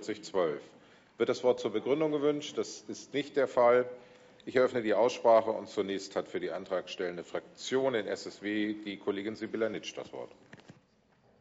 4912. Wird das Wort zur Begründung gewünscht? Das ist nicht der Fall. Ich eröffne die Aussprache, und zunächst hat für die antragstellende Fraktion in SSW die Kollegin Sibylla Nitsch das Wort.